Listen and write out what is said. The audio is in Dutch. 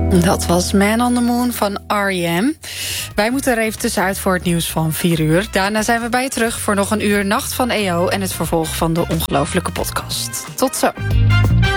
Dat was Man on the Moon van R.E.M. Wij moeten er even tussenuit voor het nieuws van 4 uur. Daarna zijn we bij je terug voor nog een uur Nacht van EO... en het vervolg van de Ongelofelijke Podcast. Tot zo.